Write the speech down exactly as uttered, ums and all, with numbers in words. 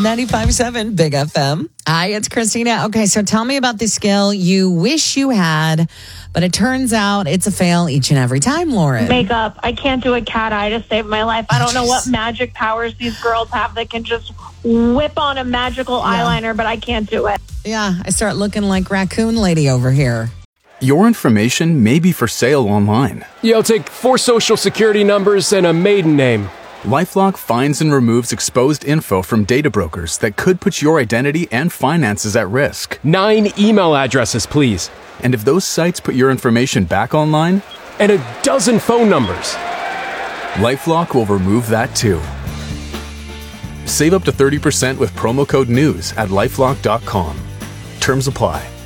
ninety-five point seven Big F M. Hi, it's Christina. Okay, so tell me about the skill you wish you had, but it turns out it's a fail each and every time, Lauren. Makeup. I can't do a cat eye to save my life. I don't know what magic powers these girls have that can just whip on a magical yeah. eyeliner, but I can't do it. Yeah, I start looking like Raccoon Lady over here. Your information may be for sale online. Yeah, I'll take four social security numbers and a maiden name. LifeLock finds and removes exposed info from data brokers that could put your identity and finances at risk. Nine email addresses, please. And if those sites put your information back online? And a dozen phone numbers. LifeLock will remove that too. Save up to thirty percent with promo code NEWS at lifelock dot com. Terms apply.